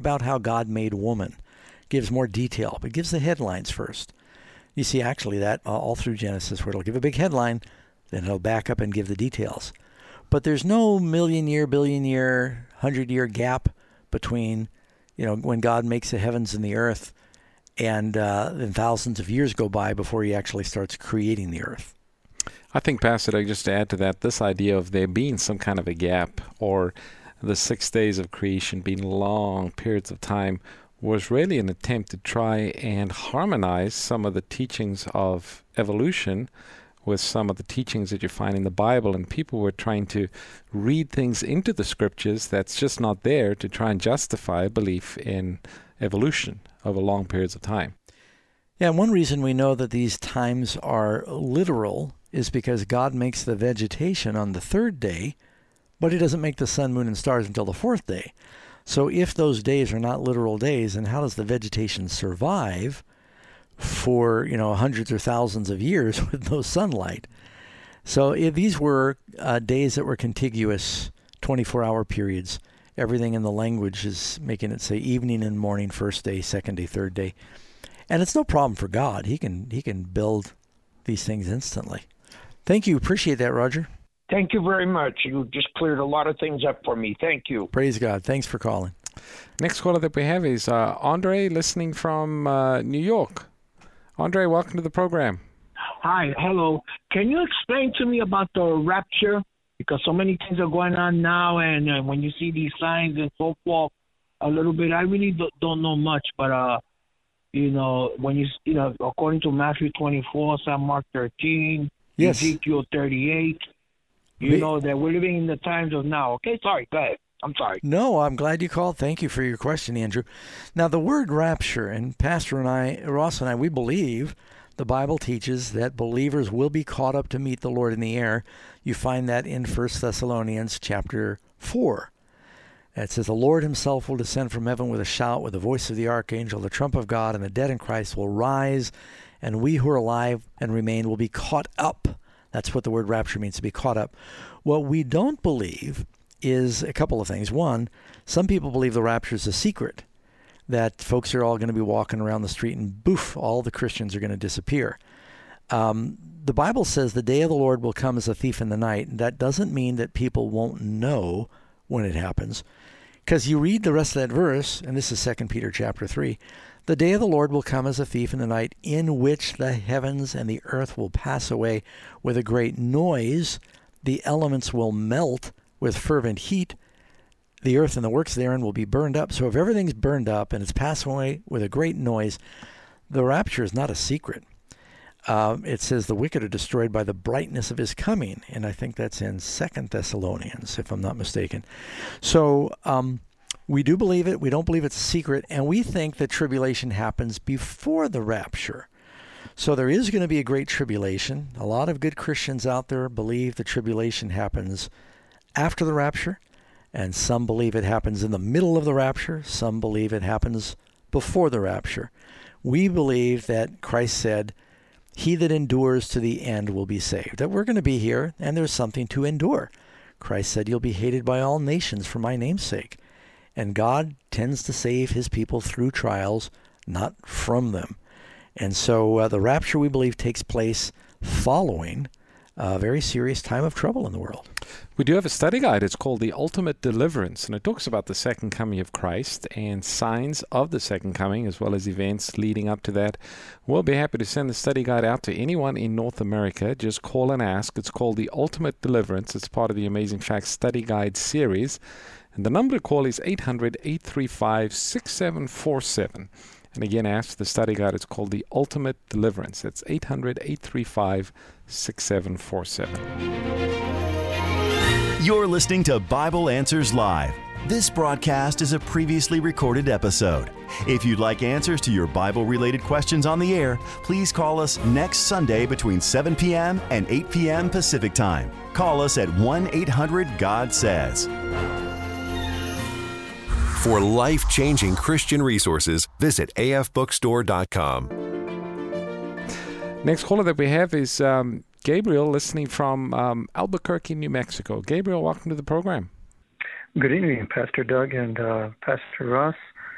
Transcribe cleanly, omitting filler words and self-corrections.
about how God made woman. Gives more detail, but gives the headlines first. You see actually that all through Genesis, where it'll give a big headline, then it'll back up and give the details. But there's no million-year, billion-year, 100-year gap between, when God makes the heavens and the earth, and then thousands of years go by before he actually starts creating the earth. I think, Pastor Doug, just to add to that, this idea of there being some kind of a gap, or the 6 days of creation being long periods of time, was really an attempt to try and harmonize some of the teachings of evolution with some of the teachings that you find in the Bible. And people were trying to read things into the scriptures that's just not there to try and justify a belief in evolution over long periods of time. Yeah, and one reason we know that these times are literal is because God makes the vegetation on the third day, but he doesn't make the sun, moon, and stars until the fourth day. So if those days are not literal days, then how does the vegetation survive for, hundreds or thousands of years with no sunlight? So if these were days that were contiguous, 24-hour periods. Everything in the language is making it say evening and morning, first day, second day, third day. And it's no problem for God. He can build these things instantly. Thank you. Appreciate that, Roger. Thank you very much. You just cleared a lot of things up for me. Thank you. Praise God. Thanks for calling. Next caller that we have is Andre, listening from New York. Andre, welcome to the program. Hi. Hello. Can you explain to me about the rapture? Because so many things are going on now, and when you see these signs and so forth, a little bit, I really don't know much, but when according to Matthew 24, St. Mark 13, yes, Ezekiel 38, that we're living in the times of now. Okay, sorry, go ahead. I'm sorry. No, I'm glad you called. Thank you for your question, Andrew. Now, the word rapture, and Pastor and I, Ross and I, we believe the Bible teaches that believers will be caught up to meet the Lord in the air. You find that in 1 Thessalonians chapter 4. It says, the Lord himself will descend from heaven with a shout, with the voice of the archangel, the trump of God, and the dead in Christ will rise, and we who are alive and remain will be caught up. That's what the word rapture means, to be caught up. What we don't believe is a couple of things. One, some people believe the rapture is a secret, that folks are all going to be walking around the street and boof, all the Christians are going to disappear. The Bible says the day of the Lord will come as a thief in the night. That doesn't mean that people won't know when it happens, because you read the rest of that verse, and this is 2 Peter chapter 3, the day of the Lord will come as a thief in the night, in which the heavens and the earth will pass away with a great noise. The elements will melt with fervent heat. The earth and the works therein will be burned up. So if everything's burned up and it's passing away with a great noise, the rapture is not a secret. It says the wicked are destroyed by the brightness of his coming. And I think that's in 2 Thessalonians, if I'm not mistaken. So we do believe it. We don't believe it's a secret. And we think that tribulation happens before the rapture. So there is going to be a great tribulation. A lot of good Christians out there believe the tribulation happens after the rapture. And some believe it happens in the middle of the rapture. Some believe it happens before the rapture. We believe that Christ said, he that endures to the end will be saved. That we're going to be here, and there's something to endure. Christ said, you'll be hated by all nations for my name's sake. And God tends to save his people through trials, not from them. And so the rapture, we believe, takes place following a very serious time of trouble in the world. We do have a study guide. It's called The Ultimate Deliverance, and it talks about the second coming of Christ and signs of the second coming, as well as events leading up to that. We'll be happy to send the study guide out to anyone in North America. Just call and ask. It's called The Ultimate Deliverance. It's part of the Amazing Facts Study Guide series. And the number to call is 800-835-6747. And again, ask the study guide. It's called The Ultimate Deliverance. It's 800-835-6747. You're listening to Bible Answers Live. This broadcast is a previously recorded episode. If you'd like answers to your Bible-related questions on the air, please call us next Sunday between 7 p.m. and 8 p.m. Pacific Time. Call us at 1-800-GOD-SAYS. For life-changing Christian resources, visit afbookstore.com. Next caller that we have is Gabriel, listening from Albuquerque, New Mexico. Gabriel, welcome to the program. Good evening, Pastor Doug and Pastor Ross.